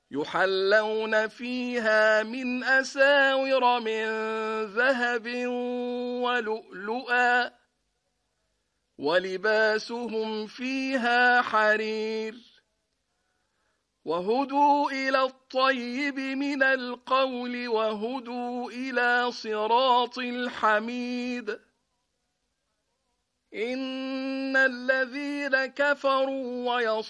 يحلون فيها من أساور من ذهب ولؤلؤا ولباسهم فيها حرير وهدوا إلى الطيب من القول وهدوا إلى صراط الحميد إن الذين كفروا